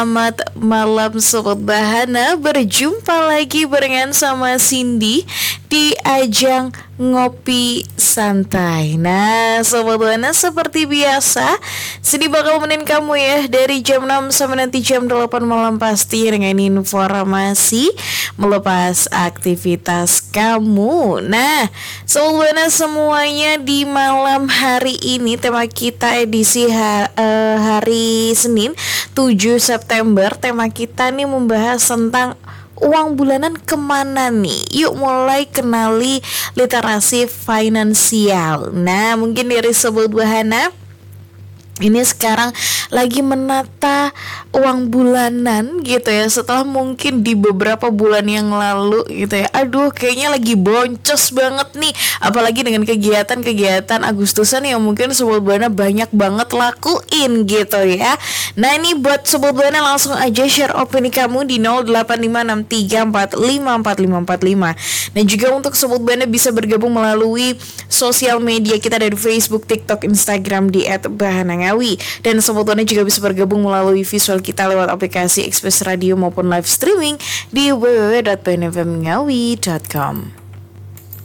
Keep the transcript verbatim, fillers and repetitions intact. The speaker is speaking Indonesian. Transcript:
Selamat malam Sobat Bahana, berjumpa lagi barengan sama Cindy di ajang Ngopi Santai. Nah Sobat Bahana, seperti biasa Cindy bakal menemani kamu ya dari jam enam sampai nanti jam delapan malam, pasti dengan informasi melepas aktivitas kamu. Nah Sobat Bahana semuanya, di malam hari ini tema kita edisi ha- uh, hari Senin tujuh September, tema kita nih membahas tentang uang bulanan kemana nih. Yuk mulai kenali literasi finansial. Nah mungkin dari Sobat Bahana ini sekarang lagi menata uang bulanan gitu ya, setelah mungkin di beberapa bulan yang lalu gitu ya, aduh kayaknya lagi boncos banget nih, apalagi dengan kegiatan-kegiatan Agustusan yang mungkin Sobat Buana banyak banget lakuin gitu ya. Nah ini buat Sobat Buana, langsung aja share opini kamu di nol delapan lima enam tiga empat lima empat lima empat lima. Dan juga untuk Sobat Buana bisa bergabung melalui sosial media kita dari Facebook, TikTok, Instagram di et bahana ngawi. Dan Sobat Buana juga bisa bergabung melalui visual kita lewat aplikasi Express Radio maupun live streaming di w w w dot b n f m ngawi dot com.